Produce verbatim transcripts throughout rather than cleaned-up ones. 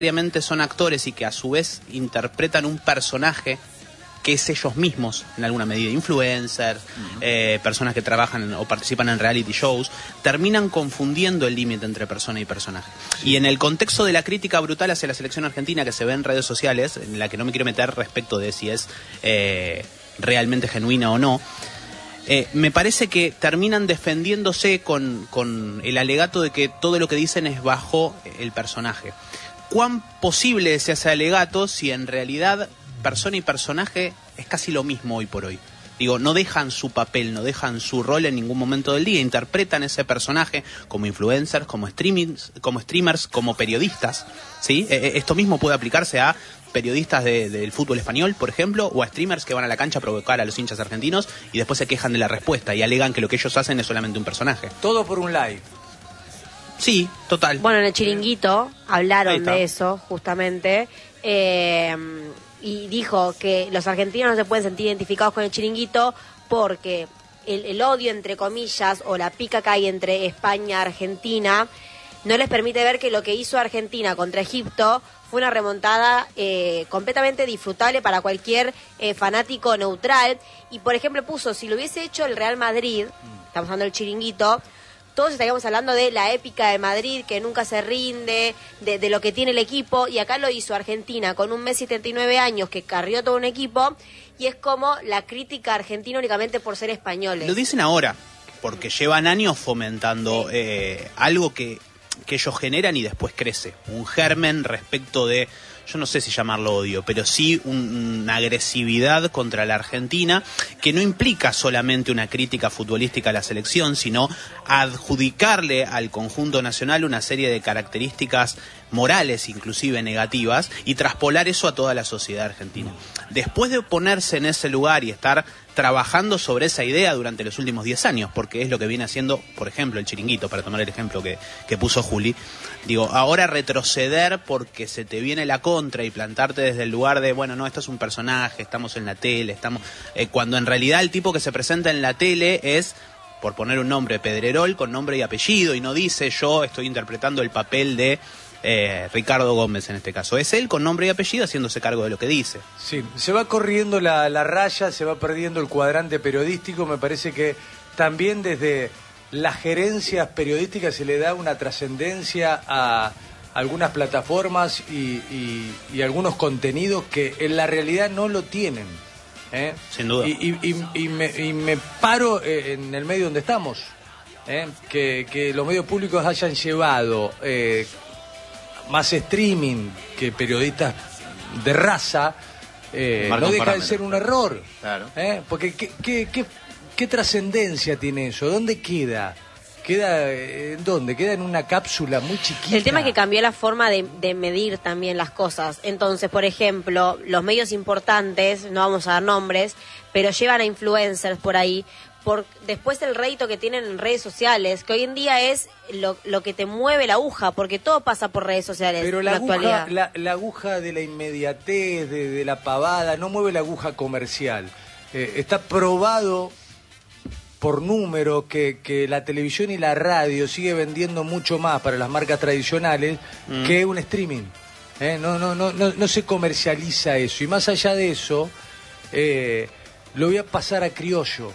necesariamente son actores y que a su vez interpretan un personaje que es ellos mismos, en alguna medida, influencers, uh-huh. eh, personas que trabajan o participan en reality shows, terminan confundiendo el límite entre persona y personaje. Sí. Y en el contexto de la crítica brutal hacia la selección argentina que se ve en redes sociales, en la que no me quiero meter respecto de si es eh, realmente genuina o no, eh, me parece que terminan defendiéndose con, con el alegato de que todo lo que dicen es bajo el personaje. ¿Cuán posible es ese alegato si en realidad persona y personaje es casi lo mismo hoy por hoy? Digo, no dejan su papel, no dejan su rol en ningún momento del día, interpretan ese personaje como influencers, como streamings, como streamers, como periodistas, ¿sí? Eh, esto mismo puede aplicarse a periodistas de, del fútbol español, por ejemplo, o a streamers que van a la cancha a provocar a los hinchas argentinos y después se quejan de la respuesta y alegan que lo que ellos hacen es solamente un personaje. Todo por un live. Sí, total. Bueno, en el Chiringuito hablaron de eso, justamente, eh, y dijo que los argentinos no se pueden sentir identificados con el Chiringuito porque el, el odio, entre comillas, o la pica que hay entre España y Argentina no les permite ver que lo que hizo Argentina contra Egipto fue una remontada eh, completamente disfrutable para cualquier eh, fanático neutral. Y, por ejemplo, puso, si lo hubiese hecho el Real Madrid, estamos hablando del Chiringuito, todos estaríamos hablando de la épica de Madrid, que nunca se rinde, de, de lo que tiene el equipo, y acá lo hizo Argentina con un Messi de setenta y nueve años que carrió todo un equipo, y es como la crítica argentina únicamente por ser españoles. Lo dicen ahora, porque llevan años fomentando sí. eh, algo que, que ellos generan y después crece, un germen respecto de, yo no sé si llamarlo odio, pero sí un, una agresividad contra la Argentina que no implica solamente una crítica futbolística a la selección, sino adjudicarle al conjunto nacional una serie de características morales, inclusive negativas, y traspolar eso a toda la sociedad argentina. Después de ponerse en ese lugar y estar trabajando sobre esa idea durante los últimos diez años, porque es lo que viene haciendo, por ejemplo, el Chiringuito, para tomar el ejemplo que, que puso Juli, digo, ahora retroceder porque se te viene la contra y plantarte desde el lugar de, bueno, no, esto es un personaje, estamos en la tele, estamos eh, cuando en realidad el tipo que se presenta en la tele es, por poner un nombre, Pedrerol, con nombre y apellido, y no dice yo estoy interpretando el papel de Eh, Ricardo Gómez en este caso. Es él con nombre y apellido haciéndose cargo de lo que dice. Sí, se va corriendo la, la raya, se va perdiendo el cuadrante periodístico. Me parece que también desde las gerencias periodísticas se le da una trascendencia a algunas plataformas y, y, y algunos contenidos que en la realidad no lo tienen. ¿eh? Sin duda. Y, y, y, y, me, y me paro en el medio donde estamos. ¿eh? Que, que los medios públicos hayan llevado Eh, más streaming que periodistas de raza, eh, no deja de ser un error. Claro. ¿eh? Porque ¿qué, qué, qué, qué trascendencia tiene eso? ¿Dónde queda? ¿Queda en dónde? Queda en una cápsula muy chiquita. El tema es que cambió la forma de, de medir también las cosas. Entonces, por ejemplo, los medios importantes, no vamos a dar nombres, pero llevan a influencers por ahí, por después el rédito que tienen en redes sociales, que hoy en día es lo, lo que te mueve la aguja, porque todo pasa por redes sociales. Pero la, en la aguja, actualidad. La, la aguja de la inmediatez, de, de la pavada, no mueve la aguja comercial. Eh, está probado por número que, que la televisión y la radio sigue vendiendo mucho más para las marcas tradicionales mm. que un streaming. Eh, no, no, no, no, no se comercializa eso. Y más allá de eso, eh, lo voy a pasar a criollo.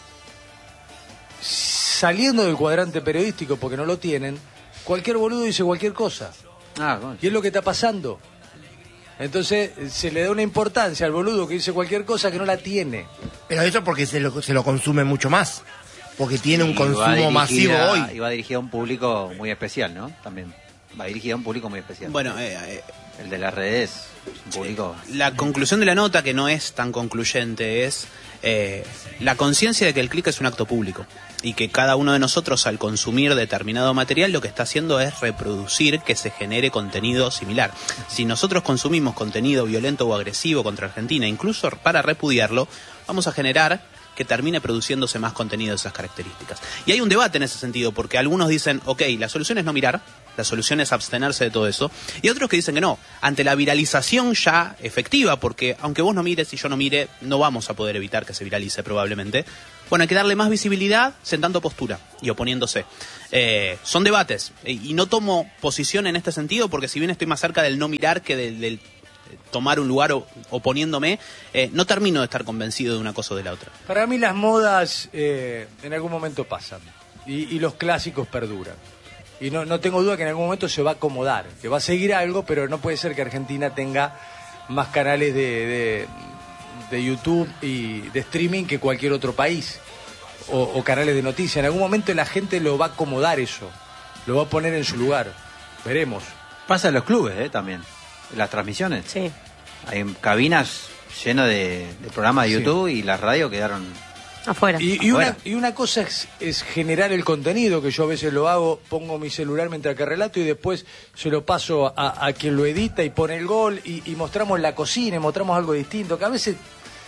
Saliendo del cuadrante periodístico, porque no lo tienen, cualquier boludo dice cualquier cosa. Ah, bueno. Y es lo que está pasando. Entonces se le da una importancia al boludo que dice cualquier cosa que no la tiene. Pero eso porque se lo, se lo consume mucho más. Porque tiene un Y consumo masivo hoy. Y va dirigido a un público muy especial, ¿no? También va dirigido a un público muy especial. Bueno, eh, eh, el de las redes, un público... La conclusión de la nota, que no es tan concluyente, es eh, la conciencia de que el clic es un acto público y que cada uno de nosotros, al consumir determinado material, lo que está haciendo es reproducir que se genere contenido similar. Si nosotros consumimos contenido violento o agresivo contra Argentina, incluso para repudiarlo, vamos a generar que termine produciéndose más contenido de esas características. Y hay un debate en ese sentido, porque algunos dicen, ok, la solución es no mirar, la solución es abstenerse de todo eso, y otros que dicen que no, ante la viralización ya efectiva, porque aunque vos no mires y yo no mire, no vamos a poder evitar que se viralice probablemente, Bueno, hay que darle más visibilidad sentando postura y oponiéndose. Eh, son debates, y no tomo posición en este sentido porque si bien estoy más cerca del no mirar que del, del tomar un lugar o, oponiéndome, eh, no termino de estar convencido de una cosa o de la otra. Para mí las modas eh, en algún momento pasan y, y los clásicos perduran. Y no, no tengo duda que en algún momento se va a acomodar, que va a seguir algo, pero no puede ser que Argentina tenga más canales de, de, de YouTube y de streaming que cualquier otro país, o, o canales de noticias. En algún momento la gente lo va a acomodar eso, lo va a poner en su lugar. Veremos. Pasa en los clubes, ¿eh? También. Las transmisiones. Sí. Hay cabinas llenas de, de programas de YouTube, sí. Y las radios quedaron afuera. Y, y, una, y una cosa es, es generar el contenido, que yo a veces lo hago, pongo mi celular mientras que relato y después se lo paso a, a quien lo edita y pone el gol y, y mostramos la cocina y mostramos algo distinto, que a veces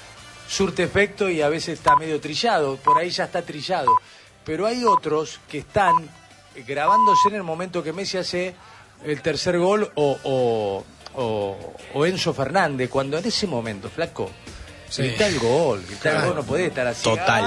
surte efecto y a veces está medio trillado, por ahí ya está trillado. Pero hay otros que están grabándose en el momento que Messi hace el tercer gol o, o, o, o Enzo Fernández, cuando en ese momento, flaco, sí. Grita el gol, grita claro. El gol, no podés estar así. Total.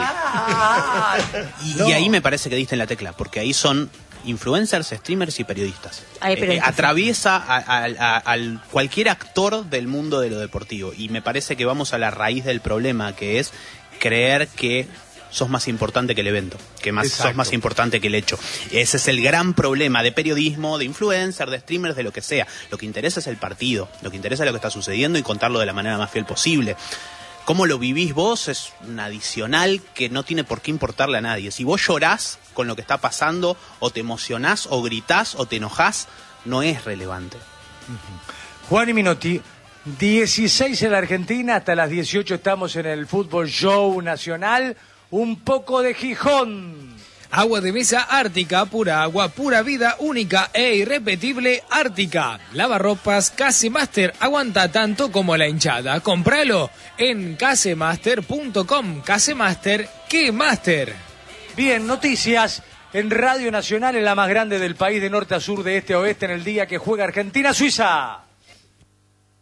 ¡Ah! y, no. y ahí me parece que diste en la tecla, porque ahí son influencers, streamers y periodistas. Ay, eh, atraviesa a, a, a, a cualquier actor del mundo de lo deportivo, y me parece que vamos a la raíz del problema, que es creer que sos más importante que el evento, que más sos más importante que el hecho. Ese es el gran problema de periodismo, de influencer, de streamers, de lo que sea. Lo que interesa es el partido, lo que interesa es lo que está sucediendo y contarlo de la manera más fiel posible. Cómo lo vivís vos es un adicional que no tiene por qué importarle a nadie. Si vos llorás con lo que está pasando, o te emocionás, o gritás, o te enojás, no es relevante. Uh-huh. Juan y Minotti, dieciséis en la Argentina, hasta las dieciocho estamos en el Fútbol Show Nacional. Un poco de Gijón. Agua de mesa Ártica, pura agua, pura vida, única e irrepetible Ártica. Lavarropas Casemaster, aguanta tanto como la hinchada. Cómpralo en casemaster punto com. Casemaster, ¿qué Master? Bien, noticias en Radio Nacional, en la más grande del país, de norte a sur, de este a oeste, en el día que juega Argentina-Suiza.